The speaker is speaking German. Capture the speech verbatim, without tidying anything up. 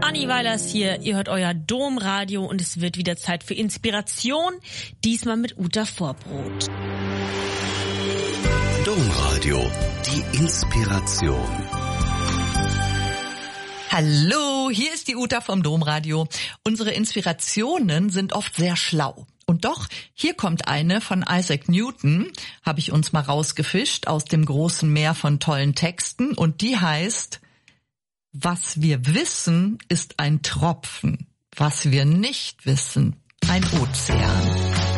Stefanie Weilers hier. Ihr hört euer Domradio und es wird wieder Zeit für Inspiration. Diesmal mit Uta Vorbrot. Domradio, die Inspiration. Hallo, hier ist die Uta vom Domradio. Unsere Inspirationen sind oft sehr schlau. Und doch, hier kommt eine von Isaac Newton, habe ich uns mal rausgefischt aus dem großen Meer von tollen Texten. Und die heißt: Was wir wissen, ist ein Tropfen. Was wir nicht wissen, ein Ozean.